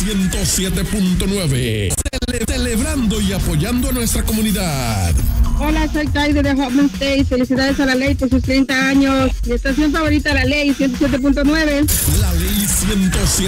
107.9. Celebrando y apoyando a nuestra comunidad. Hola, soy Taide de Hoffman State. Felicidades a la ley por sus 30 años. Mi estación favorita, la ley 107.9. La ley 107.